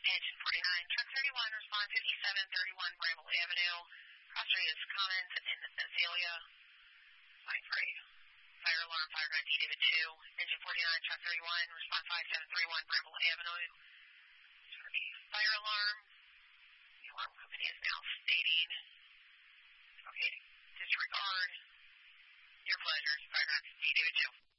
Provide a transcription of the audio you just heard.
Engine 49, truck 31, respond 5731 Bramble Avenue. Cross street is Commons in Azalea. Line 3. Fire alarm, fire 19, David 2. Engine 49, truck 31, respond 5731 Bramble Avenue. Fire alarm. The alarm company is now stating, okay, disregard. Your pleasure, fire 19, David 2.